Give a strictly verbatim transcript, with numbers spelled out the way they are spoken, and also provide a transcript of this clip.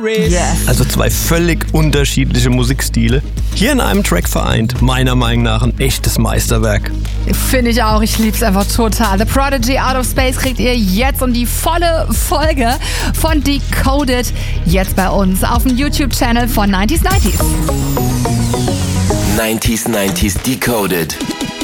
Paris. Yes. Also zwei völlig unterschiedliche Musikstile. Hier in einem Track vereint, meiner Meinung nach ein echtes Meisterwerk. Finde ich auch, ich lieb's einfach total. The Prodigy Out of Space kriegt ihr jetzt und die volle Folge von Decoded jetzt bei uns auf dem YouTube-Channel von neunzig neunzig. neunzig neunzig Decoded.